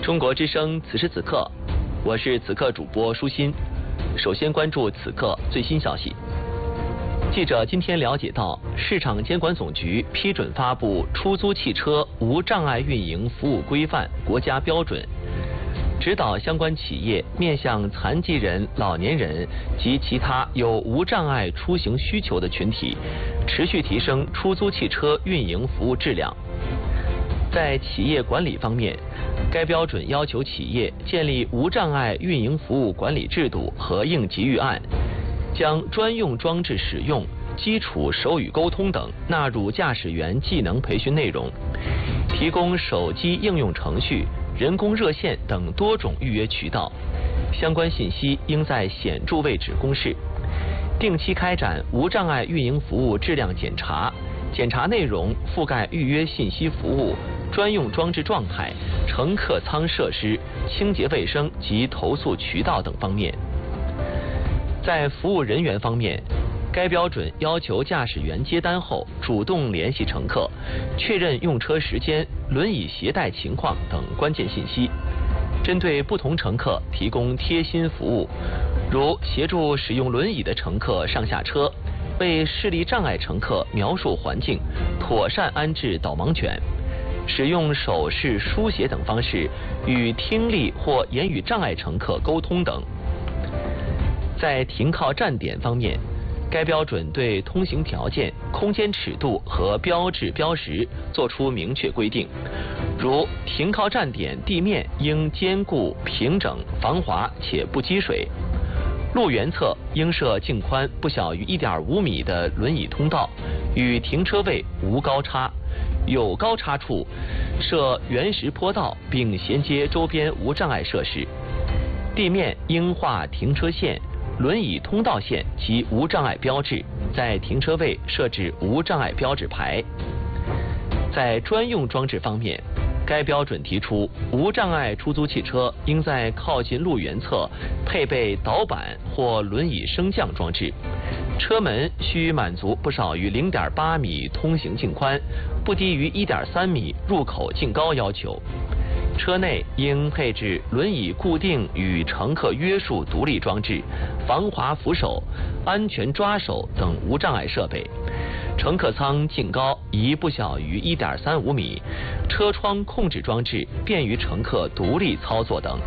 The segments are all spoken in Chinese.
中国之声此时此刻，我是此刻主播舒心。首先关注此刻最新消息。记者今天了解到，市场监管总局批准发布《出租汽车无障碍运营服务规范》国家标准，指导相关企业面向残疾人、老年人及其他有无障碍出行需求的群体，持续提升出租汽车运营服务质量。在企业管理方面，该标准要求企业建立无障碍运营服务管理制度和应急预案，将专用装置使用、基础手语沟通等纳入驾驶员技能培训内容，提供手机应用程序、人工热线等多种预约渠道，相关信息应在显著位置公示。定期开展无障碍运营服务质量检查，检查内容覆盖预约信息服务、专用装置状态、乘客舱设施、清洁卫生及投诉渠道等方面。在服务人员方面，该标准要求驾驶员接单后主动联系乘客，确认用车时间、轮椅携带情况等关键信息，针对不同乘客提供贴心服务，如协助使用轮椅的乘客上下车，为视力障碍乘客描述环境，妥善安置导盲犬，使用手势、书写等方式与听力或言语障碍乘客沟通等。在停靠站点方面，该标准对通行条件、空间尺度和标志标识作出明确规定，如停靠站点地面应坚固、平整、防滑且不积水，路缘侧应设径宽不小于1.5米的轮椅通道，与停车位无高差，有高差处设原石坡道并衔接周边无障碍设施，地面应画停车线、轮椅通道线及无障碍标志，在停车位设置无障碍标志牌。在专用装置方面，该标准提出，无障碍出租汽车应在靠近路缘侧配备导板或轮椅升降装置，车门需满足不少于0.8米通行径宽，不低于1.3米入口径高要求。车内应配置轮椅固定与乘客约束独立装置、防滑扶手、安全抓手等无障碍设备。乘客舱净高宜不小于1.35米，车窗控制装置便于乘客独立操作等。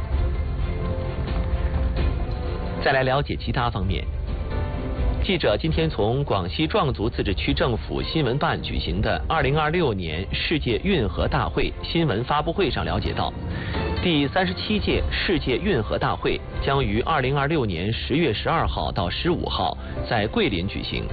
再来了解其他方面。记者今天从广西壮族自治区政府新闻办举行的2026年世界运河大会新闻发布会上了解到，第37届世界运河大会将于2026年10月12号到15号在桂林举行。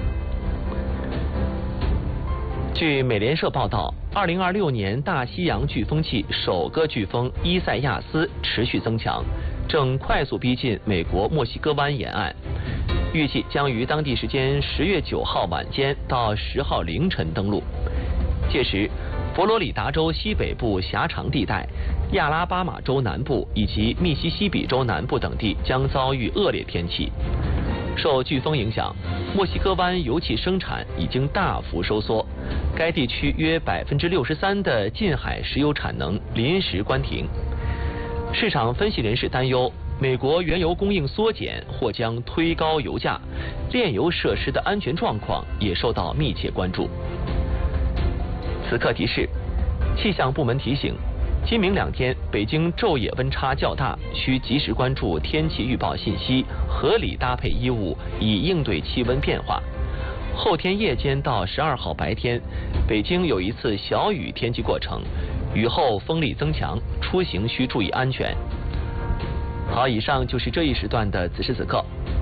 据美联社报道，2026年大西洋飓风季首个飓风伊塞亚斯持续增强，正快速逼近美国墨西哥湾沿岸，预计将于当地时间10月9号晚间到10号凌晨登陆。届时，佛罗里达州西北部狭长地带、亚拉巴马州南部以及密西西比州南部等地将遭遇恶劣天气。受飓风影响，墨西哥湾油气生产已经大幅收缩，该地区约63%的近海石油产能临时关停。市场分析人士担忧，美国原油供应缩减或将推高油价，炼油设施的安全状况也受到密切关注。此刻提示，气象部门提醒，今明两天北京昼夜温差较大，需及时关注天气预报信息，合理搭配衣物，以应对气温变化。后天夜间到12号白天，北京有一次小雨天气过程，雨后风力增强，出行需注意安全。好，以上就是这一时段的此时此刻，